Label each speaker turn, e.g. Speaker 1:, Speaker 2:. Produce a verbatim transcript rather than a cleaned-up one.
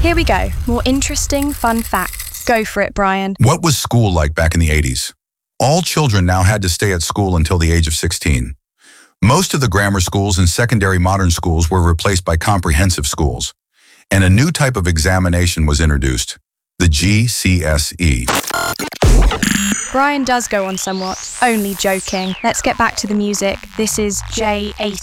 Speaker 1: Here we go. More interesting, fun facts. Go for it, Brian.
Speaker 2: What was school like back in the eighties? All children now had to stay at school until the age of sixteen. Most of the grammar schools and secondary modern schools were replaced by comprehensive schools, and a new type of examination was introduced, the G C S E.
Speaker 1: Brian does go on somewhat. Only joking. Let's get back to the music. This is J eighty.